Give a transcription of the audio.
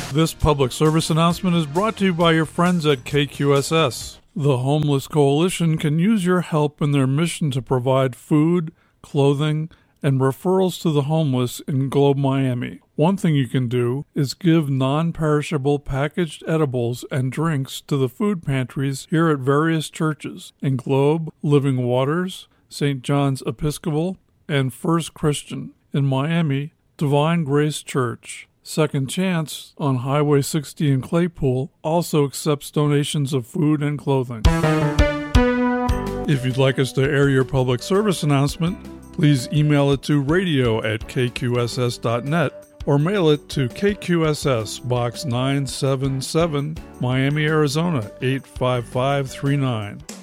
This public service announcement is brought to you by your friends at KQSS. The Homeless Coalition can use your help in their mission to provide food, clothing, and referrals to the homeless in Globe, Miami. One thing you can do is give non-perishable packaged edibles and drinks to the food pantries here at various churches in Globe, Living Waters, St. John's Episcopal, and First Christian. In Miami, Divine Grace Church. Second Chance on Highway 60 in Claypool also accepts donations of food and clothing. If you'd like us to air your public service announcement, please email it to radio@kqss.net or mail it to KQSS Box 977, Miami, Arizona 85539.